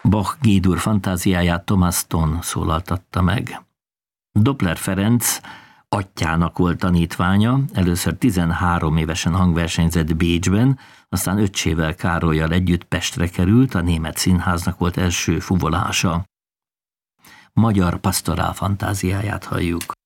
Bach G-dur fantáziáját Thomas Stone szólaltatta meg. Doppler Ferenc atyjának volt tanítványa, először 13 évesen hangversenyzett Bécsben, aztán öccsével Károllyal együtt Pestre került, a Német Színháznak volt első fuvolása. Magyar pastorál fantáziáját halljuk.